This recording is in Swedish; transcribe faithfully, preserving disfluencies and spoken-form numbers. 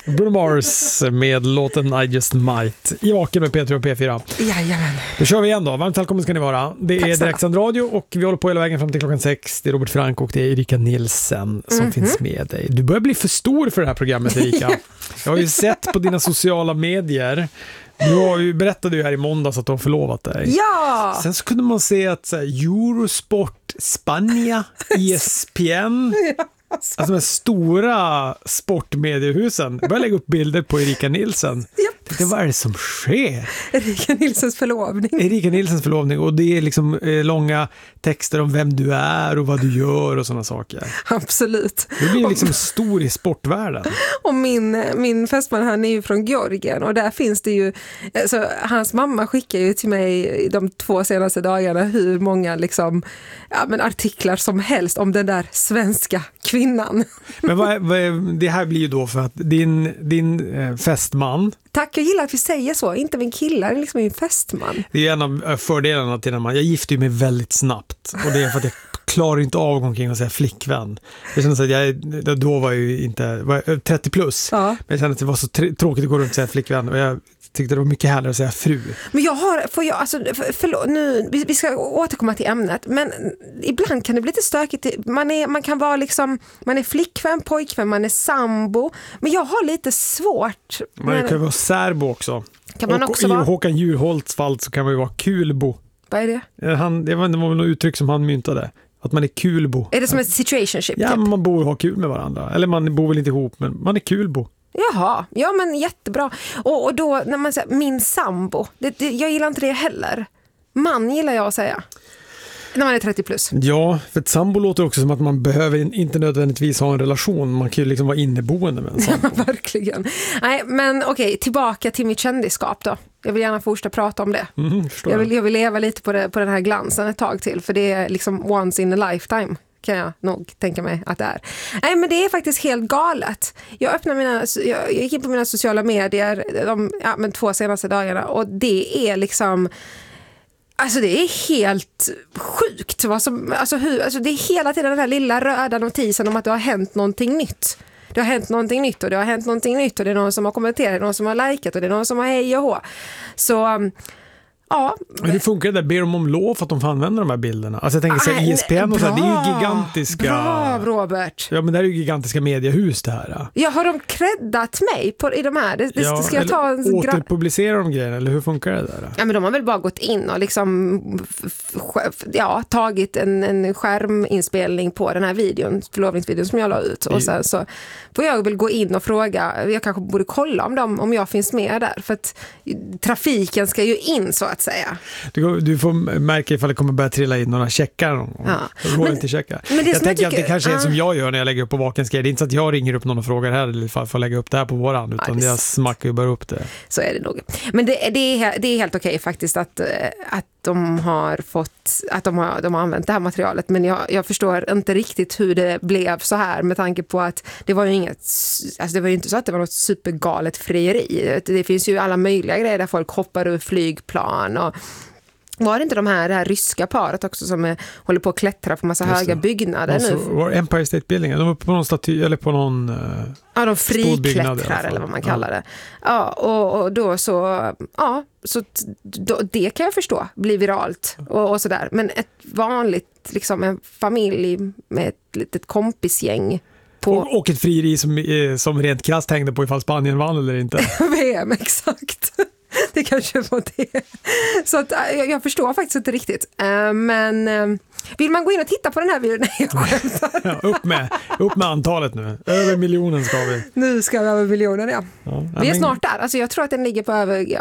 Bruno Mars med låten I Just Might i Vaken med P tre och P fyra. Jajamän. Då kör vi igen då. Varmt välkommen ska ni vara. Det Tack är så. Direktsänd radio och vi håller på hela vägen fram till klockan sex. Det är Robert Frank och det är Erika Nilsen som Mm-hmm. finns med dig. Du börjar bli för stor för det här programmet, Erika. Jag har ju sett på dina sociala medier. Du har ju berättade ju här i måndags att du har förlovat dig. Ja! Sen så kunde man se att så här, Eurosport, Spania, E S P N... Alltså. Alltså de stora sportmediehusen börjar lägga upp bilder på Erika Nilsen. Japp. Det vad är det som sker? Erika Nilsens förlovning. Erika Nilsens förlovning och det är liksom eh, långa texter om vem du är och vad du gör och sådana saker. Absolut. Du blir liksom stor i sportvärlden. Och min, min fästman, han är ju från Georgien och där finns det ju, alltså, hans mamma skickar ju till mig de två senaste dagarna hur många liksom, ja, men artiklar som helst om den där svenska kvinnan. Men vad, vad, det här blir ju då för att din, din eh, fästman, Tack, jag gillar att vi säger så. Inte min killar, liksom min fästman. det är en av fördelarna till när man, jag gifte ju mig väldigt snabbt och det är för att jag klarar inte av omkring att säga flickvän. Jag kände att jag, då var jag ju inte, var trettio plus, Ja. men jag kände att det var så tr- tråkigt att gå runt och säga flickvän och jag tyckte det var mycket härligare att säga fru. Men jag har, får jag, alltså, för, förlåt, nu, vi, vi ska återkomma till ämnet, men ibland kan det bli lite stökigt. Man, är, man kan vara liksom, man är flickvän, pojkvän, man är sambo, men jag har lite svårt. Man men, kan vara särbo också. Kan man och också i vara? Håkan Juholts fall så kan man ju vara kulbo. Vad är det? Han, det var, det var väl något uttryck som han myntade. Att man är kulbo. Är det som ett situationship? Ja, typ? men man bor och har kul med varandra. Eller man bor väl inte ihop, men man är kulbo. Jaha, ja men jättebra. Och, och då när man säger min sambo, det, det, jag gillar inte det heller. Man gillar jag att säga. När man är trettio plus. Ja, för ett sambo låter också som att man behöver inte nödvändigtvis ha en relation. Man kan ju liksom vara inneboende med en sambo. Ja, verkligen. Nej, men okej, tillbaka till mitt kändisskap då. Jag vill gärna fortsätta prata om det. Mm, förstår Jag jag. vill, jag vill leva lite på, det, på den här glansen ett tag till. För det är liksom once in a lifetime. Kan jag nog tänka mig att det är. Nej, men det är faktiskt helt galet. Jag öppnar mina, jag gick in på mina sociala medier de ja, men två senaste dagarna och det är liksom, alltså det är helt sjukt vad som, alltså hur, alltså det är hela tiden den här lilla röda notisen om att det har hänt någonting nytt. Det har hänt någonting nytt och det har hänt någonting nytt och det är någon som har kommenterat, det är någon som har likat och det är någon som har hej och hå. Så ja. Men hur funkar det där? Ber de om lov för att de får använda de här bilderna? Alltså jag tänker så här, E S P N och så här, det är ju gigantiska... Bra, Robert. Ja, men det här är ju gigantiska mediehus det här. Ja, har de creddat mig på, i de här? Det, det, Ja, ska jag ta en gra- återpublicerar de grejerna, eller hur funkar det där? Ja, men de har väl bara gått in och liksom f- f- ja, tagit en, en skärminspelning på den här videon, förlovningsvideon som jag la ut. Och sen så får jag väl gå in och fråga, jag kanske borde kolla om, de, om jag finns med där. För att trafiken ska ju in så att säga. Du, du får märka ifall det kommer börja trilla in några checkar någon gång. Ja. Det går Men- inte checkar. men det jag som tänker jag att det tycker- kanske är ja. som jag gör när jag lägger upp på Vakens grej. Det är inte så att jag ringer upp någon och frågar här eller ifall får lägga upp det här på våran, utan det är jag smackar ju bara upp det. Så är det nog. Men det, det, är, det är helt okej faktiskt att, att de har fått, att de har, de har använt det här materialet. Men jag, jag förstår inte riktigt hur det blev så här med tanke på att det var ju inget, alltså det var ju inte så att det var något supergalet frieri. Det finns ju alla möjliga grejer där folk hoppar ur flygplan och var det inte de här, det här ryska paret också som är, håller på att klättra på massa Just höga det. byggnader Alltså, nu? var Empire State Building, de är uppe på någon staty eller på någon... Uh, Ja, de stor byggnad i alla friklättrar fall. eller vad man Ja. kallar det. Ja, och, och då så, ja, så t- då, det kan jag förstå, blir viralt och, och sådär. Men ett vanligt, liksom en familj med ett litet kompisgäng på och, och ett frieri som, eh, som rent krasst hängde på ifall Spanien vann eller inte. V M, exakt. Det kanske var det. Så att, jag, jag förstår faktiskt inte riktigt. Uh, men uh, vill man gå in och titta på den här videon? Nej, jag skämtar. Ja, upp, med, upp med antalet nu. Över miljonen ska vi. Nu ska vi över miljonen, ja. Ja, Vi är men- snart där. Alltså jag tror att den ligger på över, ja,